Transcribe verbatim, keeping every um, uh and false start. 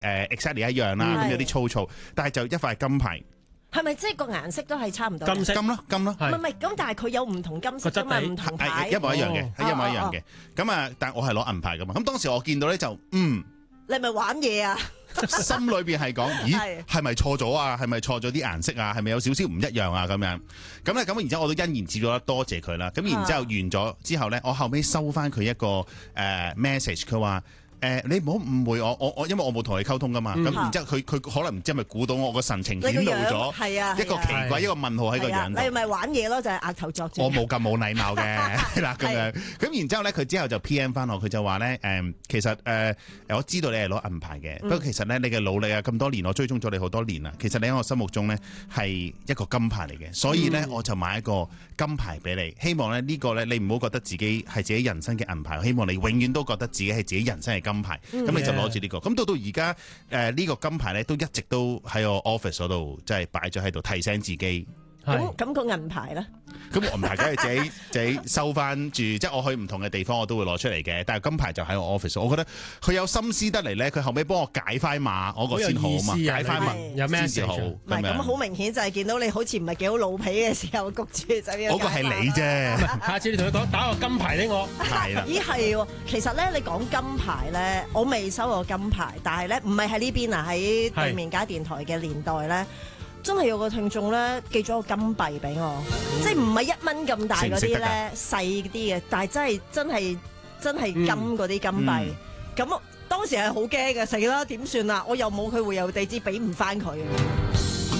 誒 exactly 一樣啦，咁有啲粗糙，但係就一塊金牌。 係咪即係個顏色都係差唔多？ 金色金咯，金咯。 唔係唔係，咁但係佢有唔同金色㗎嘛，唔同牌， 一模一樣嘅，係一模一樣哦嘅。咁啊，但係我係攞銀牌噶嘛。咁當時我見到咧就嗯。 你係咪玩嘢啊？ 心裏邊係講，咦，係咪錯咗啊？係咪錯咗啲顏色啊？係咪有少少唔一樣啊？咁樣咁咧，咁然之後我都欣然接咗，多謝佢啦。咁然之後完咗之後咧，我後尾收翻佢一個誒、呃、message，佢話。誒、呃，你唔好誤會我，我我因為我冇同你溝通噶嘛，咁、嗯、然之後佢佢可能唔知係咪估到我個神情顯露咗， 係啊， 一個奇怪、啊、一個問號喺個樣度。 你咪玩嘢咯，就係、是、額頭作住。 我冇咁冇禮貌嘅嗱咁樣，咁然之後咧，佢之後就 P M 翻我，佢就話咧誒，其實誒、呃、我知道你係攞銀牌嘅，不、嗯、過其實咧你嘅努力啊咁多年，我追蹤咗你好多年啦，其實你喺我心目中咧係一個金牌嚟嘅，所以咧、嗯、我就買一個金牌俾你，希望咧呢個咧你唔好覺得自己係自己人生嘅銀牌，希望你永遠都覺得自己係自己人生嘅金牌，咁、嗯、你就攞住呢個，咁到到而家誒呢個金牌咧都一直都喺我 office 嗰度，即係擺咗喺度提醒自己。 咁咁個銀牌咧？ 咁銀牌梗係自己自己收翻住，即係我去唔同嘅地方我都會攞出嚟嘅。但係金牌就喺我 office，我覺得佢有心思得嚟咧，佢後尾幫我解翻碼，我個先好啊嘛，解翻碼有咩先好。 唔係咁好明顯就係見到你好似唔係幾好老皮嘅時候，焗住就要。 嗰個係你啫， 下次你同佢講打個金牌俾我。 係啦。 咦係喎，其實咧你講金牌咧，我未收過金牌，但係咧唔係喺呢邊啊，喺對面假電台嘅年代咧。真係有個聽眾咧寄咗個金幣俾我，嗯、即係唔係一蚊咁大嗰啲咧細啲嘅，但係真係真係真係金嗰啲金幣。咁、嗯嗯、當時係好驚嘅，死啦點算啊！我又冇佢回郵地址，俾唔翻佢。